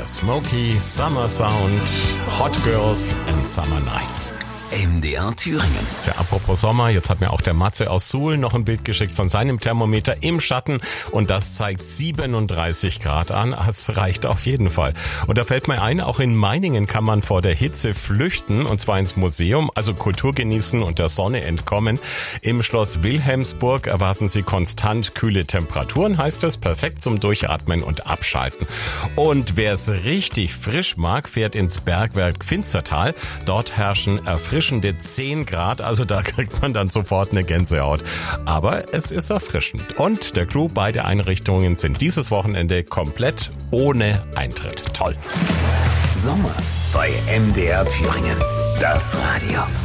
der Smoky Summer Sound, Hot Girls and Summer Nights. MDR Thüringen. Ja, apropos Sommer, jetzt hat mir auch der Matze aus Suhl noch ein Bild geschickt von seinem Thermometer im Schatten und das zeigt 37 Grad an. Das reicht auf jeden Fall. Und da fällt mir ein, auch in Meiningen kann man vor der Hitze flüchten und zwar ins Museum, also Kultur genießen und der Sonne entkommen. Im Schloss Wilhelmsburg erwarten Sie konstant kühle Temperaturen, heißt es, perfekt zum Durchatmen und Abschalten. Und wer es richtig frisch mag, fährt ins Bergwerk Finstertal. Dort herrschen erfrischende 10 Grad, also da kriegt man dann sofort eine Gänsehaut. Aber es ist erfrischend. Und der Clou, beide Einrichtungen sind dieses Wochenende komplett ohne Eintritt. Toll. Sommer bei MDR Thüringen. Das Radio.